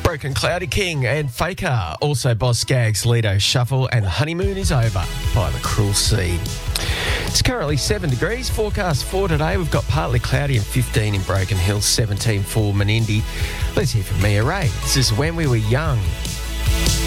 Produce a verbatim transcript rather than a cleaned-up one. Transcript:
Broken Cloudy King and Faker. Also Boz Scaggs, Lido Shuffle and Honeymoon is Over by The Cruel Sea. It's currently seven degrees. Forecast for today. We've got partly cloudy and fifteen in Broken Hill, seventeen for Menindee. Let's hear from Mia Ray. This is When We Were Young.